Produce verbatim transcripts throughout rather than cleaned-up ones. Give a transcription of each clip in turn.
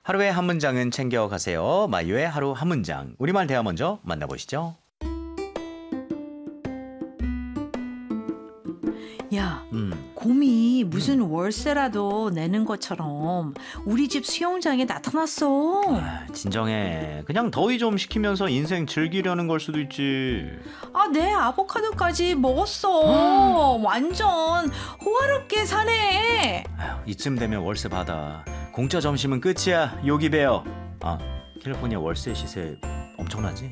하루에 한 문장은 챙겨가세요. 마이유의 하루 한 문장. 우리말 대화 먼저 만나보시죠. 야, 음. 곰이 무슨 월세라도 내는 것처럼 우리 집 수영장에 나타났어. 아, 진정해. 그냥 더위 좀 식히면서 인생 즐기려는 걸 수도 있지. 아, 내 아보카도까지 먹었어. 완전 호화롭게 사네. 아휴, 이쯤 되면 월세 받아. 공짜 점심은 끝이야. 요기베어. 아, 캘리포니아 월세 시세 엄청나지?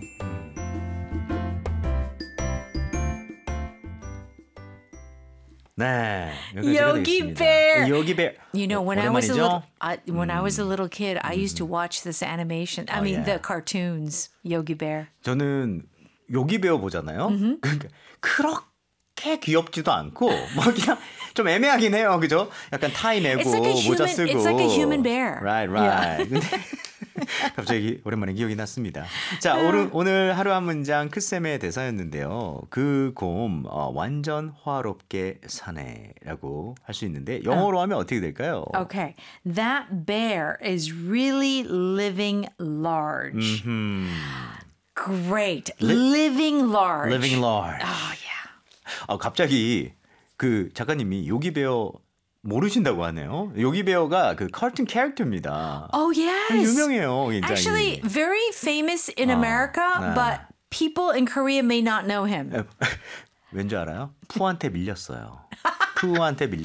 네, Yogi Bear. 요기 베어. You know, when I was a 오랜만이죠? little, I, when I was a little kid, I used to watch this animation. I Oh, mean, yeah. the cartoons, Yogi Bear. 저는 요기 베어 보잖아요. 그러니까 그렇게 귀엽지도 않고 뭐 그냥 좀 애매하긴 해요, 그죠? 약간 타이 메고 It's like a 모자 human- 쓰고. it's like a human bear. Right, right. 근데 갑자기 오랜만에 기억이 났습니다. 자, 오늘, 오늘 하루 한 문장 크쌤의 대사였는데요. 그 곰 어, 완전 화롭게 사네라고 할 수 있는데 영어로 하면 어떻게 될까요? Okay, that bear is really living large. 음, Great, living large. living large. Oh yeah. 아, 갑자기 그 작가님이 요기베어 모르신다고 하네요. 요기베어가 그 카툰 캐릭터입니다. Oh yes. 유명해요, 굉장히. Actually, very famous in 아, America, 네. but people in Korea may not know him. 왠지 알아요? 푸한테 밀렸어요. 푸한테 밀렸어요.